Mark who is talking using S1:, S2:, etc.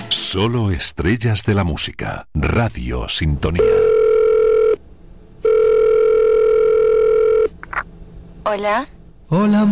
S1: Solo estrellas de la música. Radio Sintonía.
S2: Hola.
S3: Hola.